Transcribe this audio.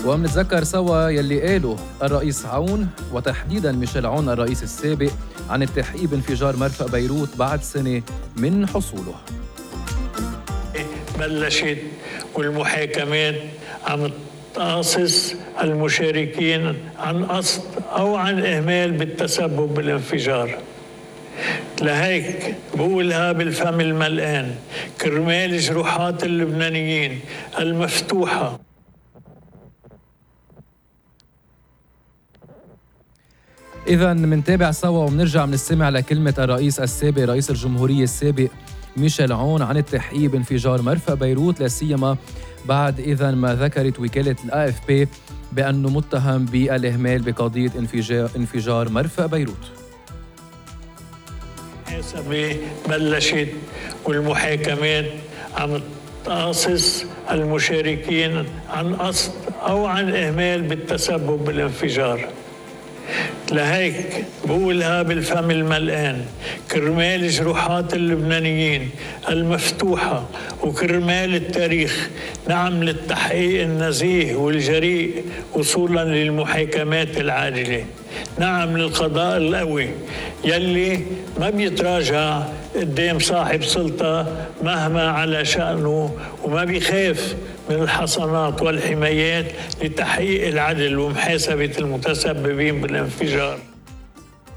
ومنتذكر سوا يلي قاله الرئيس عون وتحديداً ميشيل عون الرئيس السابق عن التحقيق بانفجار مرفأ بيروت بعد سنة من حصوله. بلشت والمحاكمات عم تقاصص المشاركين عن قصد أو عن إهمال بالتسبب بالانفجار. لهيك بقولها بالفم الملآن كرمال جروحات اللبنانيين المفتوحة. إذا منتابع سوا ومنرجع منستمع لكلمة الرئيس السابق رئيس الجمهورية السابق ميشيل عون عن التحقيق بانفجار مرفأ بيروت، لا سيما بعد إذا ما ذكرت وكالة AFP بأنه متهم بالإهمال بقضية انفجار مرفأ بيروت. حسب بلشت والمحاكمات عم تقاصص المشاركين عن قصد أو عن إهمال بالتسبب بالانفجار. لهيك بقولها بالفم الملآن كرمال جروحات اللبنانيين المفتوحة وكرمال التاريخ، نعم للتحقيق النزيه والجريء وصولا للمحاكمات العاجلة، نعم للقضاء القوي يلي ما بيتراجع قدام صاحب سلطة مهما على شأنه وما بيخاف من الحصانات والحمايات لتحقيق العدل ومحاسبة المتسببين بالانفجار.